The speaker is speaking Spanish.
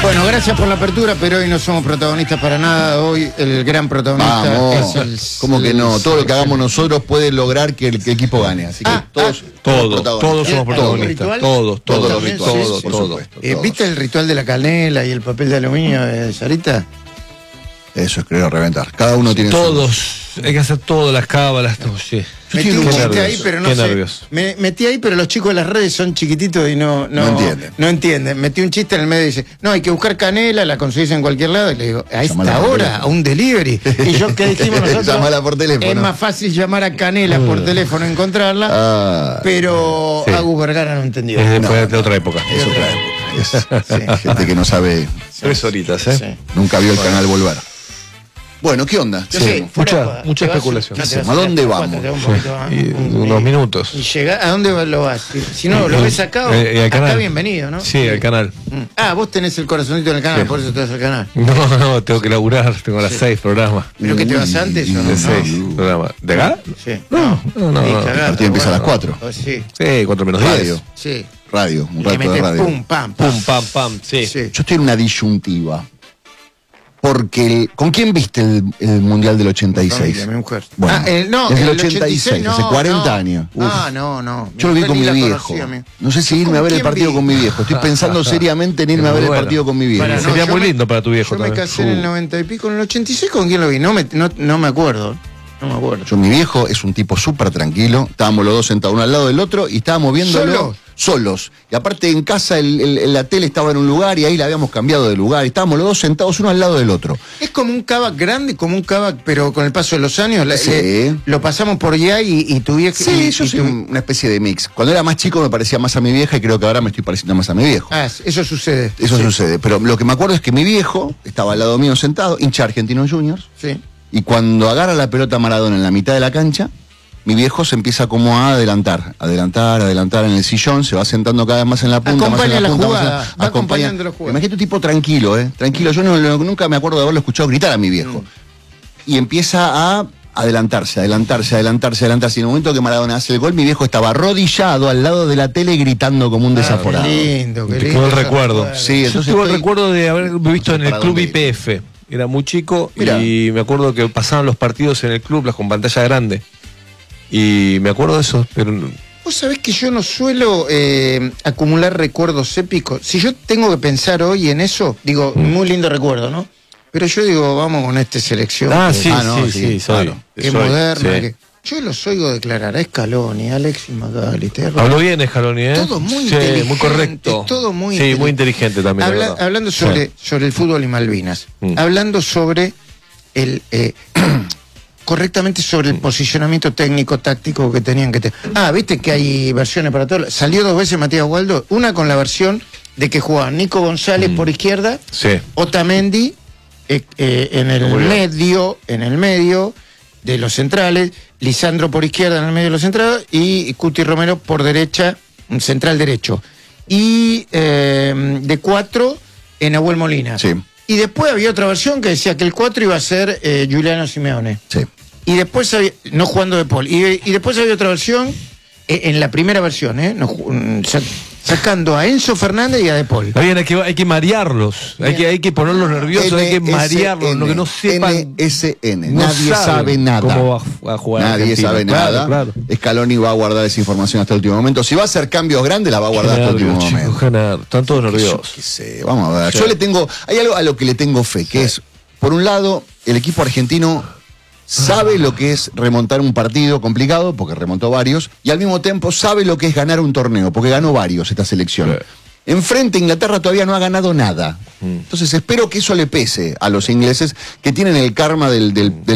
Bueno, gracias por la apertura, pero hoy no somos protagonistas para nada. Hoy el gran protagonista Vamos, es ¿cómo que no? Todo lo que hagamos nosotros puede lograr que el equipo gane. Así que todos somos protagonistas. Todos también, todos. por supuesto. ¿Viste el ritual de la canela y el papel de aluminio de Sarita? Eso es querer reventar. Cada uno tiene Todos. Hay que hacer todas las cábalas. Todo, sí. Metí un chiste ahí, pero no Qué sé. nervios. Me metí ahí, pero los chicos de las redes son chiquititos y no entienden. Metí un chiste en el medio y dice, no, hay que buscar canela, la conseguís en cualquier lado. Y le digo, a esta hora, a un delivery. Y yo, ¿qué dijimos nosotros? Llamala por teléfono. Es más fácil llamar a Canela por teléfono, encontrarla. Pero sí. Agus Vergara no entendió. Es después de otra época. Es otra época. Es gente que no sabe, 3 horitas, ¿eh? Sí. nunca vio el canal Volver. Bueno, ¿qué onda? ¿Qué hacemos? Mucha especulación. ¿A dónde vamos? Unos minutos. ¿Y llega, a dónde lo vas? Si no, lo ves acá, al acá canal. bienvenido, ¿no? Sí, al canal. Ah, vos tenés el corazoncito en el canal, Sí. por eso te vas al canal. No, tengo que laburar. Tengo las 6 programas. ¿Pero que te vas antes o no? De 6 programas. ¿De acá? Sí. No. Sí, cagado, El partido empieza a las 4. Oh, sí, Sí, 4 menos 10. Radio. sí. Radio, un Le rato de metes radio. pum, pam, pam. Pum, pam, pam. Sí. Sí. Yo estoy en una disyuntiva. Porque, ¿con quién viste el Mundial del 86? Familia, mi mujer. Bueno, no, desde el el 86, no, hace 40 no. años. Uf. No. Yo lo vi mujer con ni mi la viejo. conocía, mi- No sé si irme a ver el quién partido vi? con mi viejo. Estoy pensando seriamente en irme a ver el Bueno. partido con mi viejo. Para, no, Sería yo muy me- lindo para tu viejo Yo me también. casé en el 90 y pico, en el 86, ¿con quién lo vi? No me acuerdo. No me acuerdo. Mi viejo es un tipo súper tranquilo. Estábamos los dos sentados uno al lado del otro y estábamos viéndolo solos. Y aparte en casa la tele estaba en un lugar y ahí la habíamos cambiado de lugar. Y estábamos los dos sentados uno al lado del otro. Es como un Kavak grande, como un Kavak, pero con el paso de los años Sí. lo pasamos por ya y tu vieja... Sí, y- yo y soy tu- una especie de mix. Cuando era más chico me parecía más a mi vieja y creo que ahora me estoy pareciendo más a mi viejo. Ah, eso sucede. Eso Sí. sucede. Pero lo que me acuerdo es que mi viejo estaba al lado mío sentado, hincha Argentinos Juniors. Sí. Y cuando agarra la pelota Maradona en la mitad de la cancha, mi viejo se empieza como a adelantar en el sillón, se va sentando cada vez más en la punta. Acompaña más en la punta, más jugada, en va acompañando la jugada. Imagínate un tipo tranquilo, tranquilo. Yo nunca me acuerdo de haberlo escuchado gritar a mi viejo. Y empieza a adelantarse. Y en el momento que Maradona hace el gol, mi viejo estaba arrodillado al lado de la tele gritando como un desaforado. Qué lindo, qué Te lindo. quedó el recuerdo. Sí, Yo entonces tuve el estoy- recuerdo de haber visto en el ¿Para club dónde ir? IPF. Era muy chico Mirá. y me acuerdo que pasaban los partidos en el club, con pantalla grande. Y me acuerdo de eso, pero Vos sabés que yo no suelo acumular recuerdos épicos. Si yo tengo que pensar hoy en eso, digo, muy lindo recuerdo, ¿no? Pero yo digo, vamos con esta selección. sí, no, sí, claro. Qué soy, moderna. sí. Que... Yo los oigo declarar a Scaloni, a Alexis McAllister. Habló bien Scaloni, ¿eh? Todo muy sí, inteligente. muy correcto. Todo muy Sí, muy inteligente también. la verdad. Hablando sobre el fútbol y Malvinas. Hablando sobre el... correctamente sobre el posicionamiento técnico, táctico que tenían que tener. Ah, viste que hay versiones para todo. Salió 2 veces Matías Waldo, una con la versión de que jugaban Nico González por izquierda, Sí. Otamendi en el medio de los centrales, Lisandro por izquierda en el medio de los centrales y Cuti Romero por derecha, un central derecho. Y de 4 en Nahuel Molina. Sí. Y después había otra versión que decía que el 4 iba a ser Giuliano Simeone. Sí. Y después había, no jugando de Paul. Y después había otra versión, en la primera versión, sacando a Enzo Fernández y a De Paul. Está bien, hay que marearlos, hay que ponerlos nerviosos, hay que marearlos, lo que no sepan. NSN. No Nadie sabe saben nada. cómo va a jugar Nadie Argentina. sabe Claro, nada. claro. Scaloni va a guardar esa información hasta el último momento. Si va a hacer cambios grandes, la va a guardar hasta el último Chicos, momento. Genar, están todos Yo nerviosos. qué sé, vamos a ver. Sí. Hay algo a lo que le tengo fe, que es, por un lado, el equipo argentino sabe lo que es remontar un partido complicado, porque remontó varios, y al mismo tiempo sabe lo que es ganar un torneo, porque ganó varios esta selección. Sí. Enfrente, Inglaterra todavía no ha ganado nada. Entonces espero que eso le pese a los ingleses, que tienen el karma del